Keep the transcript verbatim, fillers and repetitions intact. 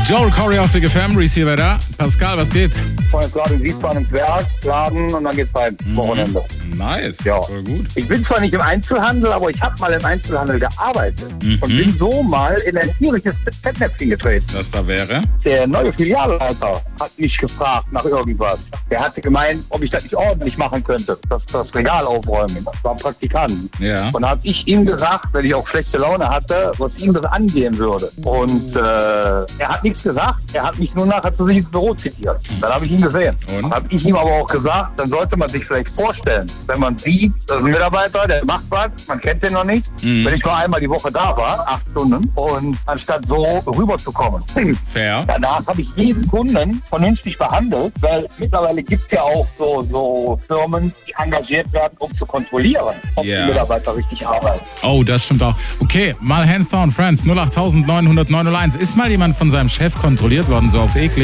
Joel Corey auf Big F M, Receiver da. Pascal, was geht? Ich fahre jetzt gerade in Wiesbaden ins Werk, laden und dann geht's heim. Mhm. Wochenende. Nice, ja. Voll gut. Ich bin zwar nicht im Einzelhandel, aber ich habe mal im Einzelhandel gearbeitet. Mhm. Und bin so mal in ein tierisches Fettnäpfchen getreten. Was da wäre? Der neue Filialleiter hat mich gefragt nach irgendwas. Der hatte gemeint, ob ich das nicht ordentlich machen könnte, das, das Regal aufräumen. Das war ein Praktikant. Ja. Und da habe ich ihm gesagt, wenn ich auch schlechte Laune hatte, was ihm das angehen würde. Und äh, er hat nichts gesagt. Er hat mich nur nachher zu sich ins Büro zitiert. Dann habe ich ihn gesehen. Und? Dann habe ich ihm aber auch gesagt, dann sollte man sich vielleicht vorstellen, wenn man sieht, das ist ein Mitarbeiter, der macht was, man kennt den noch nicht. Mhm. Wenn ich nur einmal die Woche da war, acht Stunden, und anstatt so rüberzukommen. Fair. Danach habe ich jeden Kunden vernünftig behandelt, weil mittlerweile gibt es ja auch so, so Firmen, die engagiert werden, um zu kontrollieren, ob Yeah. die Mitarbeiter richtig arbeiten. Oh, das stimmt auch. Okay, mal Hands Down Friends, null acht neun null neun null eins. Ist mal jemand von seinem Chef kontrolliert worden, so auf eklig?